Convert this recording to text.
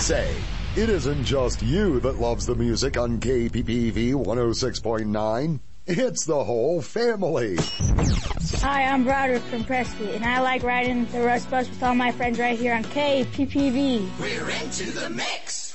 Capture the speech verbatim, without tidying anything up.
say, it isn't just you that loves the music on K P P V one oh six point nine. It's the whole family. Hi, I'm Broderick from Prescott, and I like riding the Rush Bus with all my friends right here on K P P V. We're into the mix.